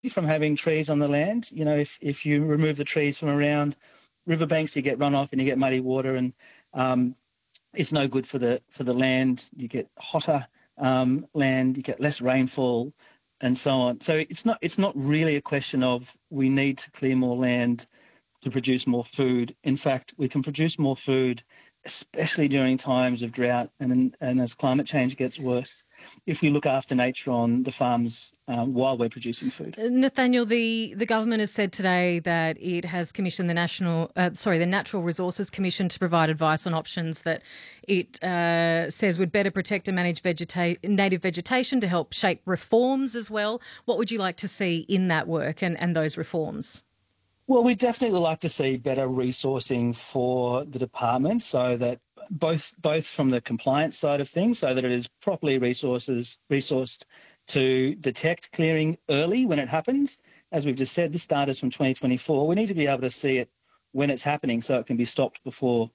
from having trees on the land. You know, if you remove the trees from around riverbanks, you get runoff and you get muddy water, and it's no good for the land. You get hotter land, you get less rainfall, and so on. So it's not really a question of we need to clear more land to produce more food. In fact, we can produce more food, especially during times of drought and as climate change gets worse, if we look after nature on the farms while we're producing food. Nathaniel, the government has said today that it has commissioned the Natural Resources Commission to provide advice on options that it says would better protect and manage native vegetation to help shape reforms as well. What would you like to see in that work and those reforms? Well, we'd definitely like to see better resourcing for the department, so that both from the compliance side of things, so that it is properly resourced to detect clearing early when it happens. As we've just said, this data is from 2024. We need to be able to see it when it's happening so it can be stopped before,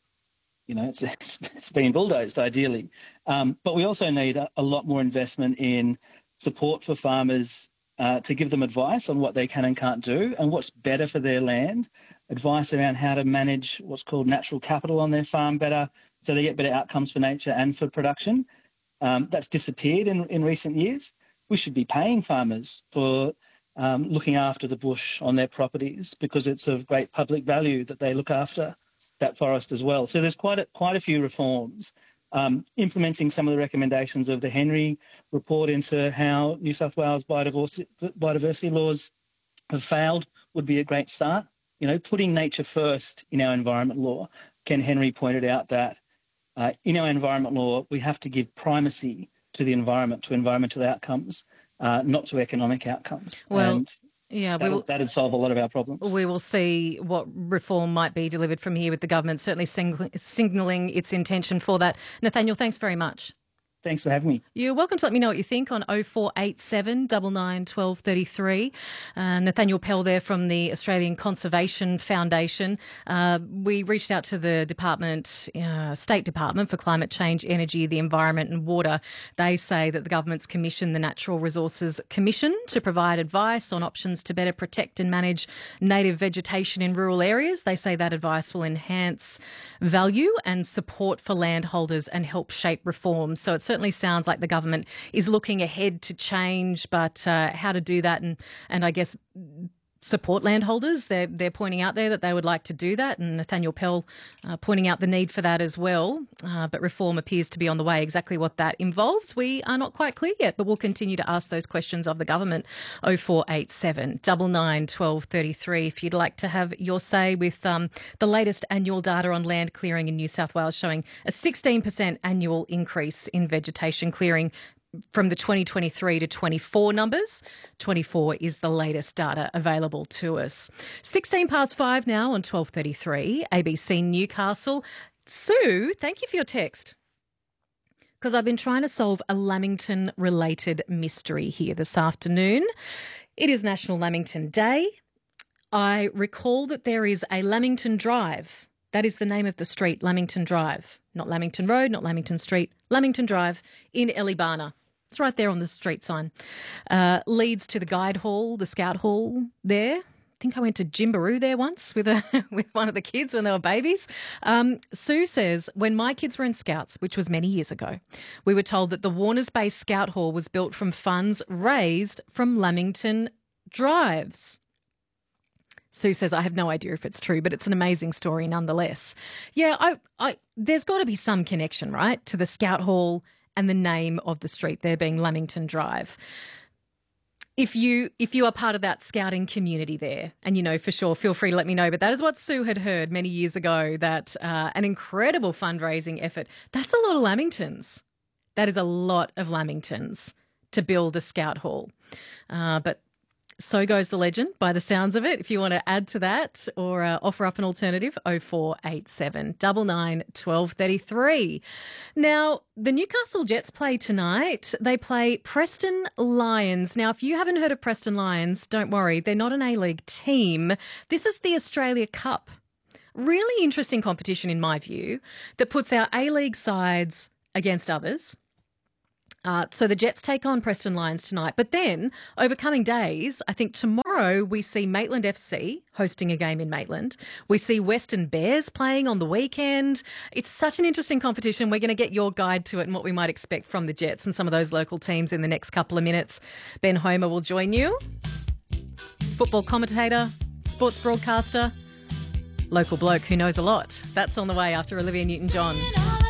it's being bulldozed, ideally. But we also need a lot more investment in support for farmers to give them advice on what they can and can't do and what's better for their land, advice around how to manage what's called natural capital on their farm better so they get better outcomes for nature and for production. That's disappeared in recent years. We should be paying farmers for looking after the bush on their properties because it's of great public value that they look after that forest as well. So there's quite a few reforms. Implementing some of the recommendations of the Henry report into how New South Wales biodiversity laws have failed would be a great start. You know, putting nature first in our environment law. Ken Henry pointed out that in our environment law, we have to give primacy to the environment, to environmental outcomes, not to economic outcomes. Well, and that'd solve a lot of our problems. We will see what reform might be delivered from here with the government certainly signalling its intention for that. Nathaniel, thanks very much. Thanks for having me. You're welcome to let me know what you think on 0487 99 12 33. Nathaniel Pell there from the Australian Conservation Foundation. We reached out to the State Department for Climate Change, Energy, the Environment and Water. They say that the government's commissioned the Natural Resources Commission to provide advice on options to better protect and manage native vegetation in rural areas. They say that advice will enhance value and support for landholders and help shape reforms. So it certainly sounds like the government is looking ahead to change, but how to do that and I guess support landholders. They're pointing out there that they would like to do that, and Nathaniel Pell pointing out the need for that as well. But reform appears to be on the way. Exactly what that involves, we are not quite clear yet, but we'll continue to ask those questions of the government. 0487 99 12 33 if you'd like to have your say with the latest annual data on land clearing in New South Wales showing a 16% annual increase in vegetation clearing from the 2023 to 24 numbers. 24 is the latest data available to us. 5:16 now on 12:33, ABC Newcastle. Sue, thank you for your text, because I've been trying to solve a Lamington-related mystery here this afternoon. It is National Lamington Day. I recall that there is a Lamington Drive. That is the name of the street, Lamington Drive. Not Lamington Road, not Lamington Street, Lamington Drive in Eleebana. It's right there on the street sign. Leads to the guide hall, the scout hall there. I think I went to Jimbaroo there once with one of the kids when they were babies. Sue says, when my kids were in Scouts, which was many years ago, we were told that the Warners Bay Scout Hall was built from funds raised from Lamington Drives. Sue says, I have no idea if it's true, but it's an amazing story nonetheless. Yeah, there's got to be some connection, right, to the Scout Hall and the name of the street there being Lamington Drive. If you are part of that scouting community there, and you know for sure, feel free to let me know. But that is what Sue had heard many years ago, that an incredible fundraising effort. That's a lot of Lamingtons. That is a lot of Lamingtons to build a Scout Hall. But so goes the legend, by the sounds of it. If you want to add to that or offer up an alternative, 0487 99 12 33. Now, the Newcastle Jets play tonight. They play Preston Lions. Now, if you haven't heard of Preston Lions, don't worry. They're not an A-League team. This is the Australia Cup. Really interesting competition, in my view, that puts our A-League sides against others. So the Jets take on Preston Lions tonight. But then, over coming days, I think tomorrow we see Maitland FC hosting a game in Maitland. We see Western Bears playing on the weekend. It's such an interesting competition. We're going to get your guide to it and what we might expect from the Jets and some of those local teams in the next couple of minutes. Ben Homer will join you. Football commentator, sports broadcaster, local bloke who knows a lot. That's on the way after Olivia Newton-John.